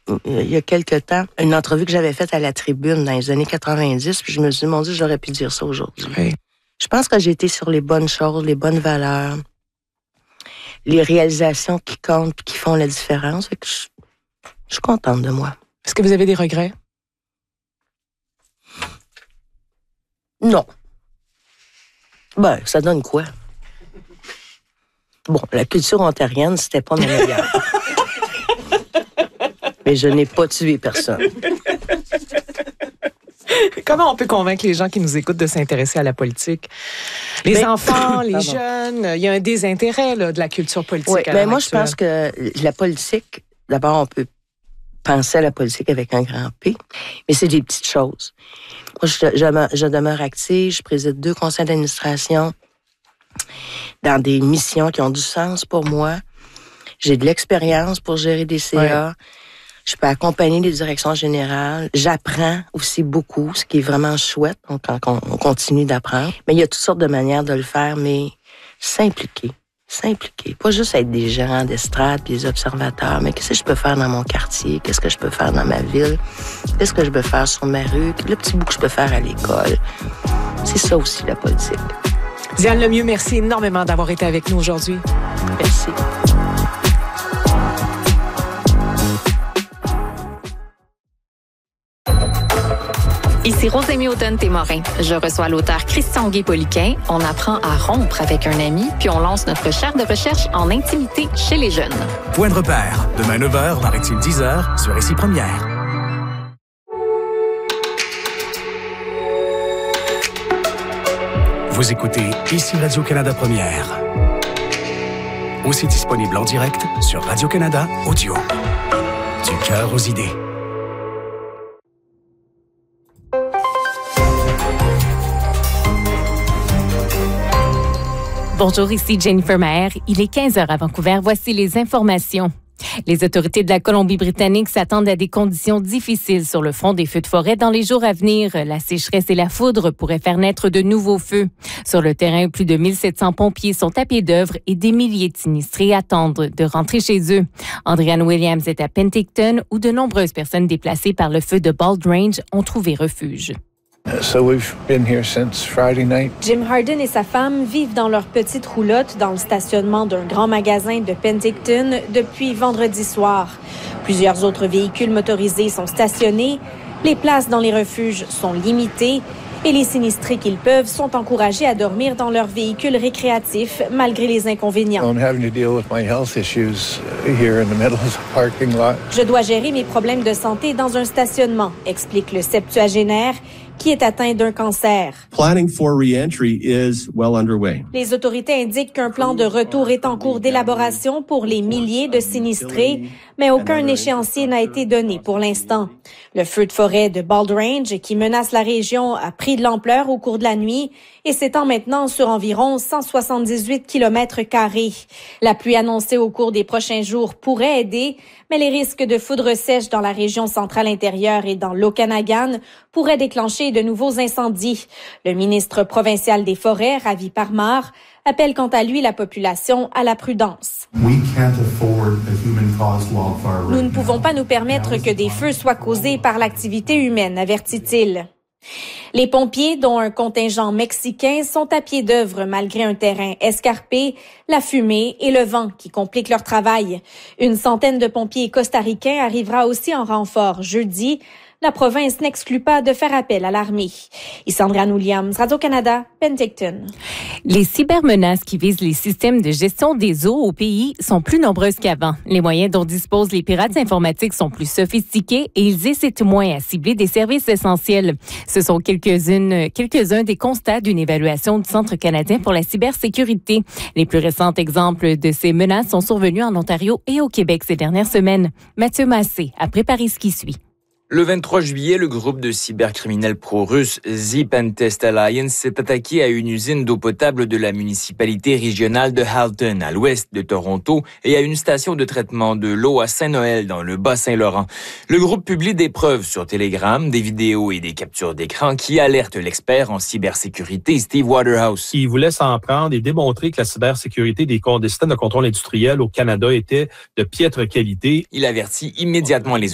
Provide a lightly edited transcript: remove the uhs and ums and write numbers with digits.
il y a quelque temps, une entrevue que j'avais faite à la Tribune dans les années 90, puis je me suis dit, mon Dieu, j'aurais pu dire ça aujourd'hui. Oui. Je pense que j'ai été sur les bonnes choses, les bonnes valeurs, les réalisations qui comptent puis qui font la différence. Fait que je suis contente de moi. Est-ce que vous avez des regrets? Non. Ben, ça donne quoi? Bon, la culture ontarienne, c'était pas ma meilleure. Mais je n'ai pas tué personne. Comment on peut convaincre les gens qui nous écoutent de s'intéresser à la politique? Les enfants, les jeunes, il y a un désintérêt là, de la culture politique. Oui, mais moi, je pense que la politique, d'abord, on peut penser à la politique avec un grand P, mais c'est des petites choses. Moi, je demeure active, je préside 2 conseils d'administration dans des missions qui ont du sens pour moi. J'ai de l'expérience pour gérer des CA. Ouais. Je peux accompagner les directions générales. J'apprends aussi beaucoup, ce qui est vraiment chouette. Donc, on continue d'apprendre. Mais il y a toutes sortes de manières de le faire, mais s'impliquer. Pas juste être des gérants d'estrade puis des observateurs, mais qu'est-ce que je peux faire dans mon quartier? Qu'est-ce que je peux faire dans ma ville? Qu'est-ce que je peux faire sur ma rue? Le petit bout que je peux faire à l'école. C'est ça aussi, la politique. Diane Lemieux, merci énormément d'avoir été avec nous aujourd'hui. Merci. Ici Rosémie Automne-Témorin. Je reçois l'auteur Christian Guay-Poliquin. On apprend à rompre avec un ami, puis on lance notre chaire de recherche en intimité chez les jeunes. Point de repère, demain 9h, Maritime 10h, sur Ici Première. Vous écoutez Ici Radio-Canada Première. Aussi disponible en direct sur Radio-Canada Audio. Du cœur aux idées. Bonjour, ici Jennifer Maher. Il est 15h à Vancouver. Voici les informations. Les autorités de la Colombie-Britannique s'attendent à des conditions difficiles sur le front des feux de forêt dans les jours à venir. La sécheresse et la foudre pourraient faire naître de nouveaux feux. Sur le terrain, plus de 1700 pompiers sont à pied d'œuvre et des milliers de sinistrés attendent de rentrer chez eux. Andrian Williams est à Penticton où de nombreuses personnes déplacées par le feu de Bald Range ont trouvé refuge. So we've been here since Friday night. Jim Harden et sa femme vivent dans leur petite roulotte dans le stationnement d'un grand magasin de Penticton depuis vendredi soir. Plusieurs autres véhicules motorisés sont stationnés. Les places dans les refuges sont limitées et les sinistrés qu'ils peuvent sont encouragés à dormir dans leurs véhicules récréatifs malgré les inconvénients. I'm having to deal with my health issues here in the middle of the parking lot. Je dois gérer mes problèmes de santé dans un stationnement, explique le septuagénaire qui est atteint d'un cancer. Planning for re-entry is well underway. Les autorités indiquent qu'un plan de retour est en cours d'élaboration pour les milliers de sinistrés, mais aucun échéancier n'a été donné pour l'instant. Le feu de forêt de Bald Range, qui menace la région, a pris de l'ampleur au cours de la nuit et s'étend maintenant sur environ 178 km². La pluie annoncée au cours des prochains jours pourrait aider, mais les risques de foudre sèche dans la région centrale intérieure et dans l'Okanagan pourraient déclencher de nouveaux incendies. Le ministre provincial des Forêts, Ravi Parmar, appelle quant à lui la population à la prudence. Nous ne pouvons pas nous permettre que des feux soient causés par l'activité humaine, avertit-il. Les pompiers, dont un contingent mexicain, sont à pied d'œuvre malgré un terrain escarpé, la fumée et le vent qui compliquent leur travail. Une centaine de pompiers costaricains arrivera aussi en renfort jeudi. La province n'exclut pas de faire appel à l'armée. Ici Andrian Williams, Radio-Canada, Penticton. Les cybermenaces qui visent les systèmes de gestion des eaux au pays sont plus nombreuses qu'avant. Les moyens dont disposent les pirates informatiques sont plus sophistiqués et ils hésitent moins à cibler des services essentiels. Ce sont quelques-uns des constats d'une évaluation du Centre canadien pour la cybersécurité. Les plus récents exemples de ces menaces sont survenus en Ontario et au Québec ces dernières semaines. Mathieu Massé a préparé ce qui suit. Le 23 juillet, le groupe de cybercriminels pro-russes The Pentest Alliance s'est attaqué à une usine d'eau potable de la municipalité régionale de Halton, à l'ouest de Toronto, et à une station de traitement de l'eau à Saint-Noël, dans le Bas-Saint-Laurent. Le groupe publie des preuves sur Telegram, des vidéos et des captures d'écran qui alertent l'expert en cybersécurité Steve Waterhouse. Il voulait s'en prendre et démontrer que la cybersécurité des systèmes de contrôle industriel au Canada était de piètre qualité. Il avertit immédiatement les